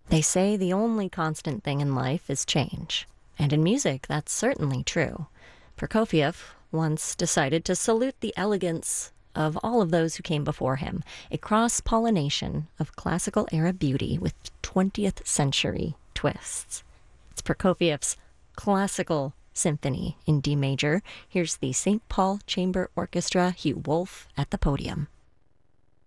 They say the only constant thing in life is change. And in music, that's certainly true. Prokofiev once decided to salute the elegance of all of those who came before him, a cross pollination of classical era beauty with 20th century twists. It's Prokofiev's Classical Symphony in D major. Here's the St. Paul Chamber Orchestra, Hugh Wolf at the podium.